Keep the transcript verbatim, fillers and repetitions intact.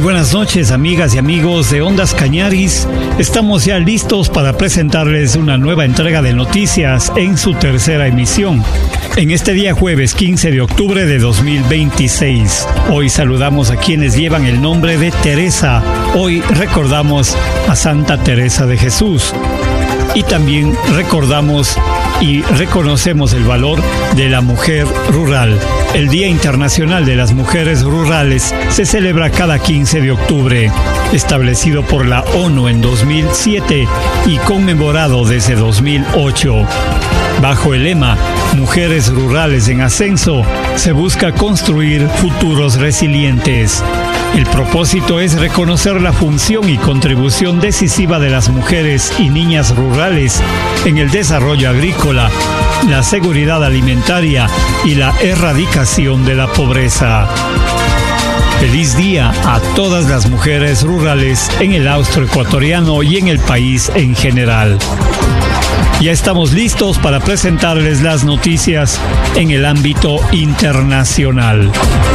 buenas noches, amigas y amigos de Ondas Cañaris. Estamos ya listos para presentarles una nueva entrega de noticias en su tercera emisión. En este día jueves quince de octubre de dos mil veintiséis. Hoy saludamos a quienes llevan el nombre de Teresa. Hoy recordamos a Santa Teresa de Jesús. Y también recordamos y reconocemos el valor de la mujer rural. El Día Internacional de las Mujeres Rurales se celebra cada quince de octubre, establecido por la ONU en dos mil siete y conmemorado desde dos mil ocho. Bajo el lema Mujeres Rurales en Ascenso, se busca construir futuros resilientes. El propósito es reconocer la función y contribución decisiva de las mujeres y niñas rurales en el desarrollo agrícola, la seguridad alimentaria y la erradicación de la pobreza. Feliz día a todas las mujeres rurales en el austroecuatoriano y en el país en general. Ya estamos listos para presentarles las noticias en el ámbito internacional.